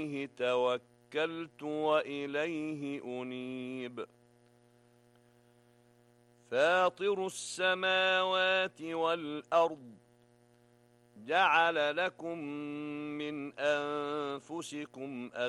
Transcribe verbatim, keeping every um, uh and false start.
توكلت وإليه أنيب فاطر السماوات والأرض جعل لكم من أنفسكم